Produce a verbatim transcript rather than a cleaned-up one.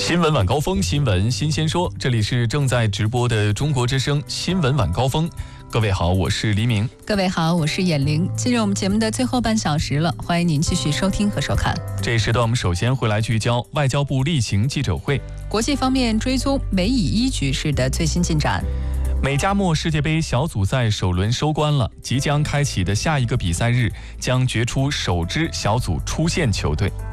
新闻晚高峰，新闻新鲜说，这里是正在直播的中国之声新闻晚高峰。各位好，我是黎明。 各位好，我是眼玲。进入我们节目的最后半小时了，欢迎您继续收听和收看。 这一时段我们首先会来聚焦外交部例行记者会。 国际方面追踪美以一局势的最新进展。 美加墨世界杯小组赛首轮收官了，即将开启的下一个比赛日将决出首支小组出线球队。